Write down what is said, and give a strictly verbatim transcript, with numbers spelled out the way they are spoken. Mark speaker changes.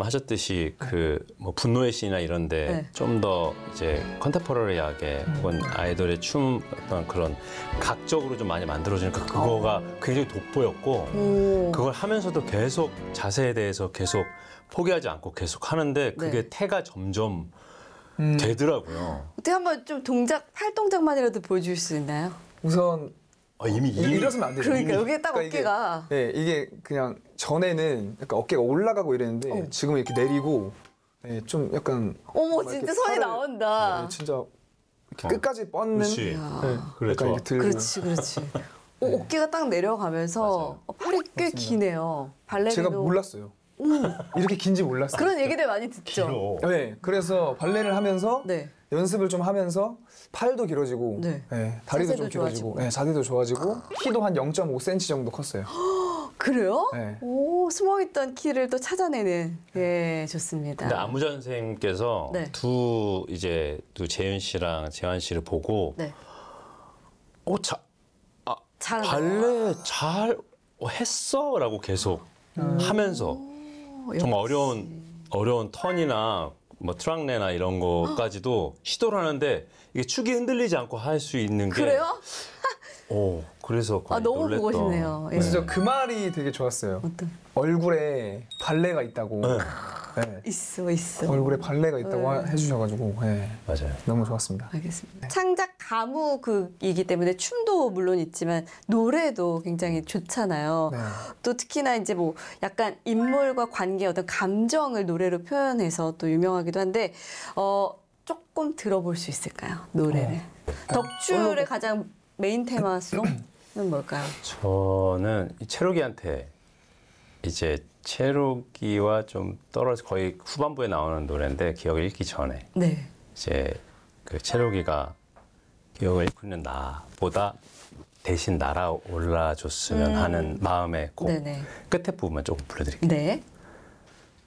Speaker 1: 말씀하셨듯이 그 뭐 분노의 신이나 이런데
Speaker 2: 네.
Speaker 1: 좀 더 이제 컨템포러리하게 혹은 아이돌의 춤 어떤 그런 각적으로 좀 많이 만들어지니까 그거가 굉장히 돋보였고
Speaker 2: 오.
Speaker 1: 그걸 하면서도 계속 자세에 대해서 계속 포기하지 않고 계속 하는데 그게
Speaker 2: 네.
Speaker 1: 태가 점점
Speaker 3: 음,
Speaker 1: 되더라고요.
Speaker 2: 어떻게 한번 좀 동작, 팔 동작만이라도 보여줄 수 있나요?
Speaker 3: 우선
Speaker 1: 아, 이미
Speaker 3: 이-
Speaker 1: 이미
Speaker 3: 이러시면 안 돼요.
Speaker 2: 그러니까
Speaker 3: 이미.
Speaker 2: 여기에 딱
Speaker 3: 그러니까
Speaker 2: 어깨가.
Speaker 3: 이게, 네, 이게 그냥 전에는 약간 어깨가 올라가고 이랬는데
Speaker 2: 어.
Speaker 3: 지금 이렇게 내리고 네, 좀 약간
Speaker 2: 어머,
Speaker 3: 뭔가
Speaker 2: 진짜
Speaker 3: 이렇게
Speaker 2: 손이
Speaker 3: 팔을,
Speaker 2: 나온다.
Speaker 3: 네, 진짜 이렇게
Speaker 1: 어.
Speaker 3: 끝까지 뻗는
Speaker 1: 그렇지.
Speaker 3: 네,
Speaker 1: 그래,
Speaker 3: 약간
Speaker 1: 좋아.
Speaker 3: 이렇게 들고
Speaker 2: 그렇지, 그렇지. 어, 어깨가 딱 내려가면서
Speaker 1: 맞아요.
Speaker 2: 어, 팔이 꽤
Speaker 3: 맞습니다.
Speaker 2: 기네요. 발레리노.
Speaker 3: 제가 몰랐어요. 이렇게 긴지 몰랐어요.
Speaker 2: 그런 얘기들 많이 듣죠.
Speaker 1: 길어.
Speaker 3: 네, 그래서 발레를 하면서
Speaker 2: 네.
Speaker 3: 연습을 좀 하면서 팔도 길어지고
Speaker 2: 네.
Speaker 3: 네, 다리도 좀
Speaker 2: 자세도
Speaker 3: 길어지고
Speaker 2: 좋아지고.
Speaker 3: 네, 자세도 좋아지고 키도 한 영 점 오 센티미터 정도 컸어요.
Speaker 2: 그래요?
Speaker 3: 네.
Speaker 2: 오, 숨어있던 키를 또 찾아내는. 예, 좋습니다.
Speaker 1: 근데 안무전 선생님께서
Speaker 2: 네.
Speaker 1: 두 이제 두 재윤 씨랑 재환 씨를 보고
Speaker 2: 네.
Speaker 1: 어, 자, 아,
Speaker 2: 잘
Speaker 1: 발레 잘 했어라고 계속 하면서
Speaker 2: 어,
Speaker 1: 정말
Speaker 2: 역시.
Speaker 1: 어려운 어려운 턴이나 뭐 트랑레나 이런 거까지도 시도를 하는데 이게 축이 흔들리지 않고 할 수 있는 게
Speaker 2: 그래요?
Speaker 1: 오, 그래서
Speaker 2: 아,
Speaker 1: 거의
Speaker 2: 너무
Speaker 1: 놀랬던.
Speaker 2: 보고 싶네요. 예.
Speaker 3: 진짜 그 말이 되게 좋았어요.
Speaker 2: 어떤?
Speaker 3: 얼굴에 발레가 있다고.
Speaker 1: 네.
Speaker 3: 네.
Speaker 2: 있어, 있어.
Speaker 3: 얼굴에 발레가 있다고
Speaker 2: 네.
Speaker 3: 해주셔가지고 네.
Speaker 1: 맞아요.
Speaker 3: 너무 좋았습니다.
Speaker 2: 알겠습니다. 창작 가무극이기 때문에 춤도 물론 있지만 노래도 굉장히 좋잖아요.
Speaker 3: 네.
Speaker 2: 또 특히나 이제 뭐 약간 인물과 관계 어떤 감정을 노래로 표현해서 또 유명하기도 한데 어 조금 들어볼 수 있을까요? 노래를. 덕출의 가장 메인 테마송은 뭘까요?
Speaker 1: 저는 이 채록이한테 이제 채록이와 좀 떨어져 거의 후반부에 나오는 노래인데 기억을 잃기 전에
Speaker 2: 네.
Speaker 1: 이제 그 채록이가 기억을 잃고 있는 나보다 대신 날아올라줬으면
Speaker 2: 음.
Speaker 1: 하는 마음의 곡
Speaker 2: 네네.
Speaker 1: 끝에 부분만 조금 불러드릴게요.
Speaker 2: 네.